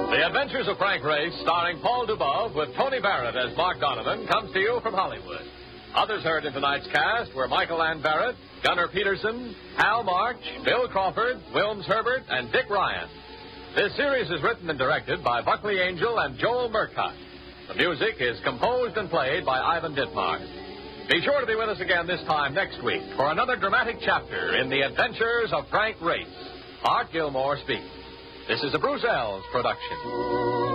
The Adventures of Frank Race, starring Paul Dubov with Tony Barrett as Mark Donovan, comes to you from Hollywood. Others heard in tonight's cast were Michael Ann Barrett, Gunnar Peterson, Hal March, Bill Crawford, Wilms Herbert, and Dick Ryan. This series is written and directed by Buckley Angel and Joel Murcott. The music is composed and played by Ivan Ditmar. Be sure to be with us again this time next week for another dramatic chapter in The Adventures of Frank Race. Art Gilmore speaks. This is a Bruce Ells production.